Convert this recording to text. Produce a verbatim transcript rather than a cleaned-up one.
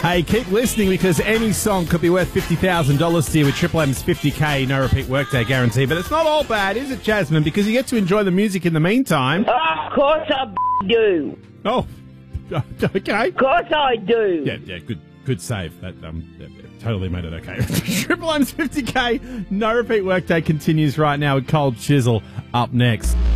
Hey, keep listening because any song could be worth fifty thousand dollars to you with Triple M's fifty K no repeat workday guarantee. But it's not all bad, is it, Jasmine? Because you get to enjoy the music in the meantime. Oh, of course I b- do. Oh, okay. Of course I do. Yeah, yeah, good good save. That um, yeah, yeah, totally made it okay. Triple M's fifty K no repeat workday continues right now with Cold Chisel up next.